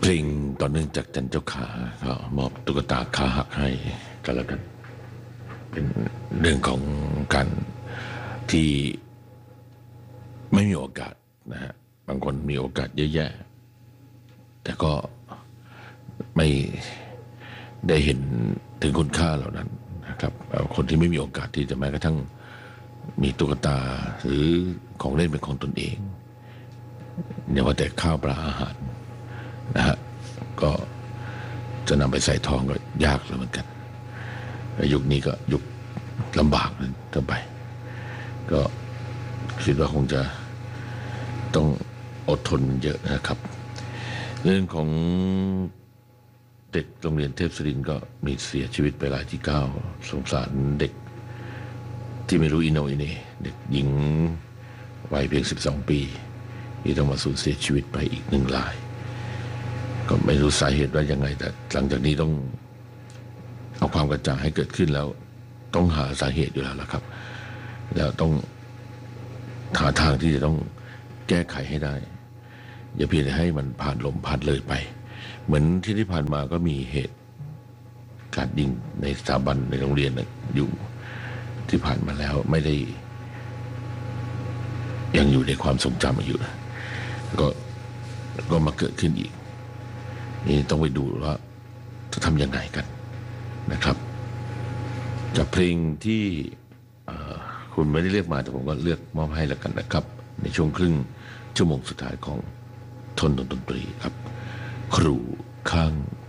เพลงต่อเนื่องจากจันเจ้าขาก็มอบตุ๊กตาขาหักให้กันแล้วกันเป็นเรื่องของการที่ไม่มีโอกาสนะฮะบางคนมีโอกาสเยอะแยะแต่ก็ไม่ได้เห็นถึงคุณค่าเหล่านั้นนะครับคนที่ไม่มีโอกาสที่จะแม้กระทั่งมีตุ๊กตาหรือของเล่นเป็นของตนเองอย่าว่าแต่ข้าวปลาอาหารนะฮะก็จะนำไปใส่ทองก็ยากเลยเหมือนกันยุคนี้ก็ยุคลำบากเลยต่อไปก็คิดว่าคงจะต้องอดทนเยอะนะครับเรื่องของเด็กโรงเรียนเทพศิรินทร์ก็มีเสียชีวิตไปรายที่9สงสารเด็กที่ไม่รู้อิโนอิเน่เด็กหญิงวัยเพียง12 ปีที่ต้องมาสูญเสียชีวิตไปอีก1 รายก็ไม่รู้สาเหตุว่ายังไงแต่หลังจากนี้ต้องเอาความกระจ่างให้เกิดขึ้นแล้วต้องหาสาเหตุอยู่แล้วล่ะครับแล้วต้องหาทางที่จะต้องแก้ไขให้ได้อย่าเพียงแต่ให้มันผ่านลมผ่านเลยไปเหมือนที่ผ่านมาก็มีเหตุการยิงในสถาบันในโรงเรียนอยู่ที่ผ่านมาแล้วไม่ได้ยังอยู่ในความทรงจำอยู่นะก็มาเกิดขึ้นอีกนี่ต้องไปดูว่าจะทำยังไงกันนะครับจากเพลงที่คุณไม่ได้เลือกมาแต่ผมก็เลือกมอบให้แล้วกันนะครับในช่วงครึ่งชั่วโมงสุดท้ายของทนดนตรีครับครูข้าง